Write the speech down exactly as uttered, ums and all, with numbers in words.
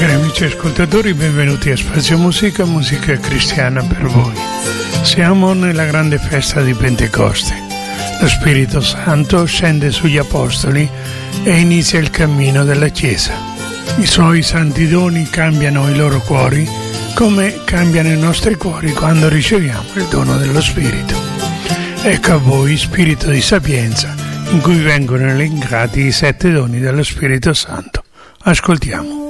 Cari amici ascoltatori, benvenuti a Spazio Musica, musica cristiana per voi. Siamo nella grande festa di Pentecoste. Lo Spirito Santo scende sugli Apostoli e inizia il cammino della Chiesa. I suoi santi doni cambiano i loro cuori, come cambiano i nostri cuori quando riceviamo il dono dello Spirito. Ecco a voi Spirito di sapienza, in cui vengono elencati i sette doni dello Spirito Santo. Ascoltiamo.